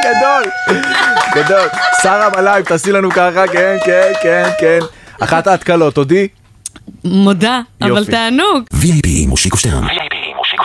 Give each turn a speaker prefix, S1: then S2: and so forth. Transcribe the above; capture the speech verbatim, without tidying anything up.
S1: גדול, גדול. שרה בלייב, תעשי לנו ככה, כן, כן, כן, כן. אחת ההתקלות, תודי?
S2: מודה, אבל תענוג.
S3: וי איי פי מושיקו שטרן.